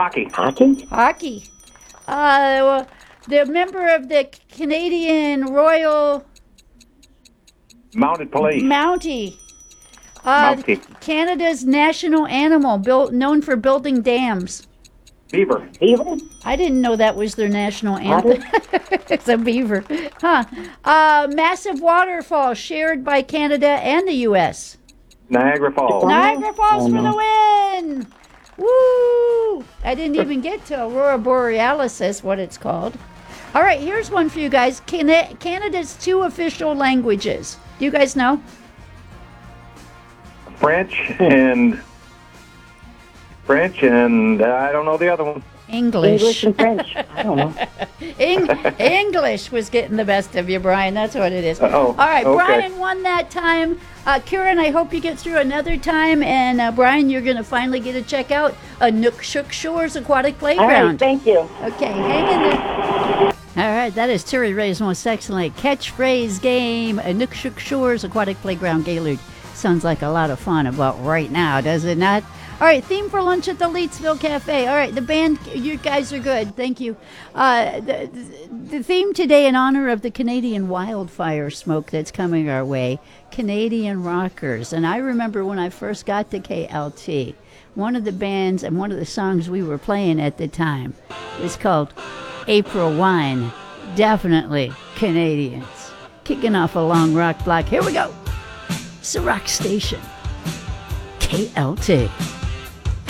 Hockey. Hockey? Hockey. The member of the Canadian Royal Mounted Police. Mountie. Mountie. Canada's national animal, known for building dams. Beaver. Beaver? I didn't know that was their national anthem. It's a beaver. Huh. Massive waterfall shared by Canada and the U.S. Niagara Falls. Niagara Falls Oh, for no. the win! Woo! I didn't even get to Aurora Borealis, is what it's called. All right, here's one for you guys. Canada's 2 official languages. Do you guys know? French and I don't know the other one. English. and French. I don't know. English was getting the best of you, Brian. That's what it is. Oh, All right, okay. Brian won that time. Kieran, I hope you get through another time. And Brian, you're going to finally get to check out a Nookshook Shores Aquatic All right, Playground. thank you. Okay, hang in there. All right, that is Terry Ray's most excellent catchphrase game, a Nookshook Shores Aquatic Playground Gaylord. Sounds like a lot of fun about right now, does it not? All right, theme for lunch at the Leetsville Cafe. All right, the band, you guys are good. Thank you. The theme today in honor of the Canadian wildfire smoke that's coming our way, Canadian Rockers. And I remember when I first got to KLT, one of the bands and one of the songs we were playing at the time was called April Wine. Definitely Canadians. Kicking off a long rock block. Here we go. It's a rock station. KLT.